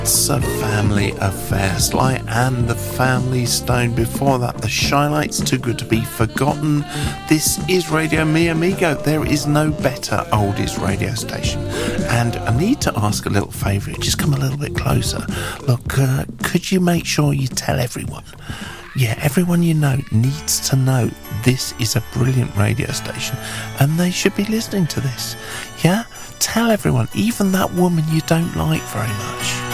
It's a family affair. Sly and the Family Stone. Before that, the Shy Lights, Too Good to Be Forgotten. This is Radio Mi Amigo. There is no better oldies radio station. And I need to ask a little favour. Just come a little bit closer. Look, could you make sure you tell everyone? Yeah, everyone you know needs to know this is a brilliant radio station and they should be listening to this. Yeah? Tell everyone, even that woman you don't like very much.